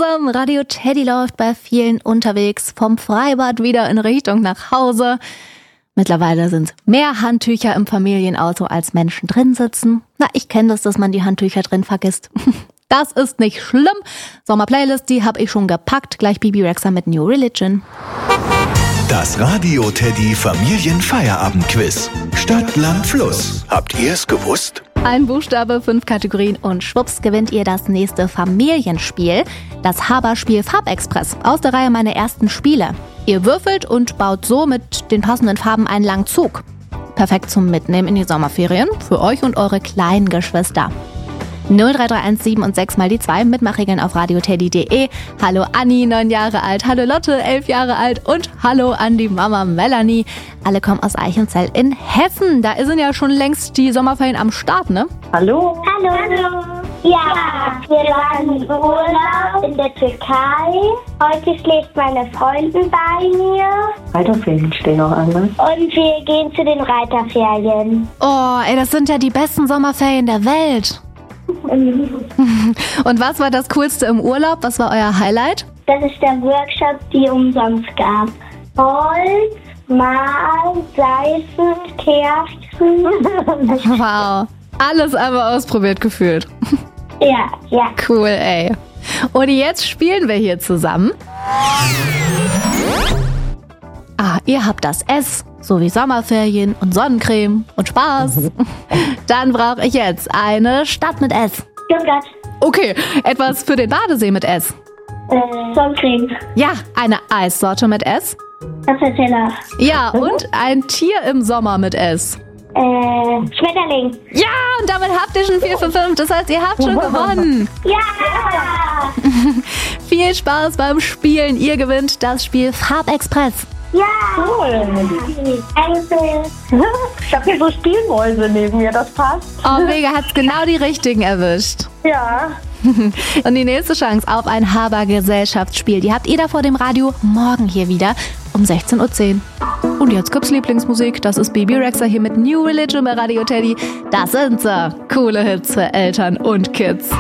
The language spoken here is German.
zusammen, Radio Teddy läuft bei vielen unterwegs, vom Freibad wieder in Richtung nach Hause. Mittlerweile sind mehr Handtücher im Familienauto als Menschen drin sitzen. Na, ich kenne das, dass man die Handtücher drin vergisst. Das ist nicht schlimm. Sommerplaylist, die habe ich schon gepackt. Gleich Bibi Rexha mit New Religion. Das Radio Teddy Familienfeierabendquiz. Stadt, Land, Fluss. Habt ihr es gewusst? Ein Buchstabe, 5 Kategorien und schwupps gewinnt ihr das nächste Familienspiel. Das Haberspiel Farbexpress aus der Reihe Meine ersten Spiele. Ihr würfelt und baut so mit den passenden Farben einen langen Zug. Perfekt zum Mitnehmen in die Sommerferien für euch und eure kleinen Geschwister. 03317 und 6 mal die 2, Mitmachregeln auf radioteddy.de. Hallo Anni, 9 Jahre alt. Hallo Lotte, 11 Jahre alt. Und hallo an die Mama Melanie. Alle kommen aus Eichenzell in Hessen. Da sind ja schon längst die Sommerferien am Start, ne? Hallo. Hallo. Ja, wir waren im Urlaub in der Türkei. Heute schläft meine Freundin bei mir. Reiterferien stehen noch an, ne? Und wir gehen zu den Reiterferien. Oh, ey, das sind ja die besten Sommerferien der Welt. Und was war das Coolste im Urlaub? Was war euer Highlight? Das ist der Workshop, die umsonst gab. Holz, Mal, Seifen, Kerzen. Wow, alles einmal ausprobiert gefühlt. Ja. Cool, ey. Und jetzt spielen wir hier zusammen. Ihr habt das S, so wie Sommerferien und Sonnencreme und Spaß. Dann brauche ich jetzt eine Stadt mit S. Stuttgart. Okay, etwas für den Badesee mit S. Sonnencreme. Ja, eine Eissorte mit S. Apfelteller. Ja, und ein Tier im Sommer mit S. Schmetterling. Ja, und damit habt ihr schon 4 für 5. Das heißt, ihr habt schon gewonnen. Ja! Viel Spaß beim Spielen. Ihr gewinnt das Spiel Farbexpress. Ja! Cool. Danke. Ich habe hier so Spielmäuse neben mir, das passt. Oh, mega, hat's genau die richtigen erwischt. Ja. Und die nächste Chance auf ein Haber-Gesellschaftsspiel, die habt ihr da vor dem Radio morgen hier wieder um 16:10 Uhr. Und jetzt gibt's Lieblingsmusik. Das ist Bibi Rexha hier mit New Religion bei Radio Teddy. Das sind sie. Coole Hits für Eltern und Kids.